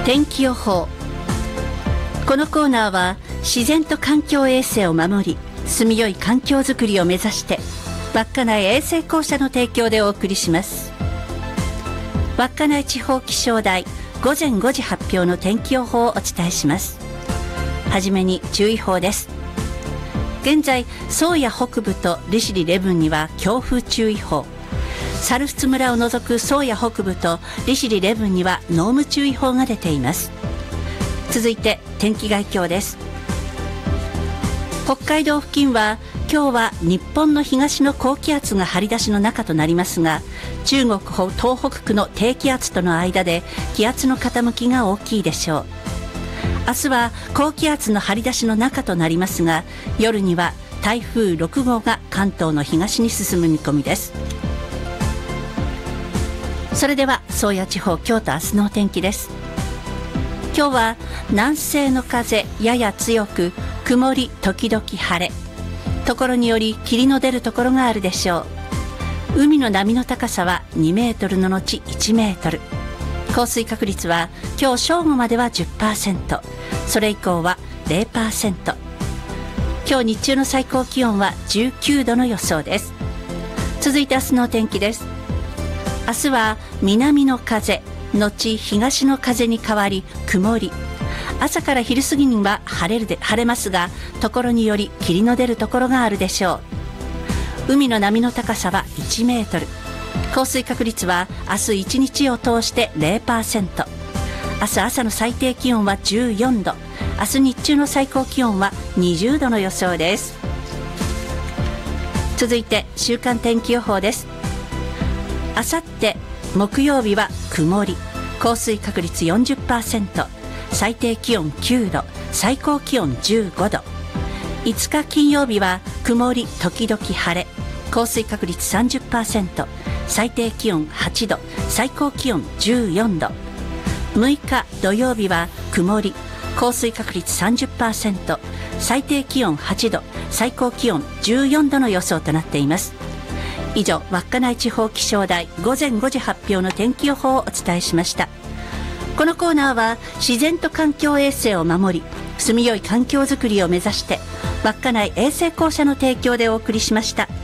天気予報。このコーナーは自然と環境衛生を守り、住みよい環境づくりを目指して稚内衛生公社の提供でお送りします。稚内地方気象台午前5時発表の天気予報をお伝えします。はじめに注意報です。現在宗谷北部と利尻礼文には強風注意報、猿払村を除く宗谷北部と利尻礼文には濃霧注意報が出ています。続いて天気概況です。北海道付近は今日は日本の東の高気圧が張り出しの中となりますが、中国東北区の低気圧との間で気圧の傾きが大きいでしょう。明日は高気圧の張り出しの中となりますが、夜には台風6号が関東の東に進む見込みです。それでは宗谷地方今日と明日のお天気です。今日は南西の風やや強く、曇り時々晴れ、ところにより霧の出るところがあるでしょう。海の波の高さは2メートルの後1メートル、降水確率は今日正午までは 10%、 それ以降は 0%。 今日日中の最高気温は19度の予想です。続いて明日のお天気です。明日は南の風後東の風に変わり曇り、朝から昼過ぎには晴れますが、ところにより霧の出るところがあるでしょう。海の波の高さは1メートル、降水確率は明日1日を通して 0%。 明日朝の最低気温は14度、明日日中の最高気温は20度の予想です。続いて週間天気予報です。あさって木曜日は曇り、降水確率 40%、 最低気温9度、最高気温15度。5日金曜日は曇り時々晴れ、降水確率 30%、 最低気温8度、最高気温14度。6日土曜日は曇り、降水確率 30%、 最低気温8度、最高気温14度の予想となっています。以上、稚内地方気象台午前5時発表の天気予報をお伝えしました。このコーナーは自然と環境衛生を守り、住みよい環境づくりを目指して稚内衛生公社の提供でお送りしました。